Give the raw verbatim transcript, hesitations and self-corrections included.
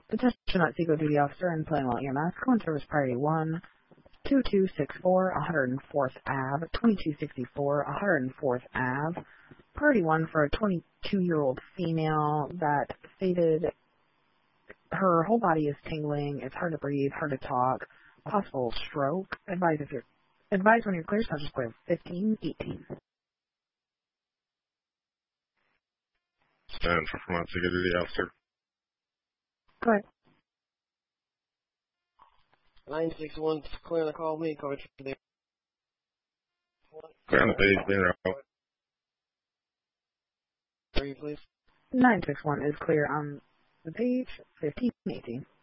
Attention not Seco Duty Officer and Playing E M S. Common Service Priority one, two two six four, one hundred fourth Avenue, twenty-two sixty-four, one hundred fourth Avenue. Priority one for a twenty-two-year-old female that stated her whole body is tingling, it's hard to breathe, hard to talk, possible stroke. Advise if you're advise when you're clear, subject clear fifteen eighteen. Stand for Vermont Seco Duty Officer. Go ahead. nine six one, clear the call, me, coverage for the... Clear on the page, clear out. Three, please. nine six one is clear on the page, fifteen eighteen.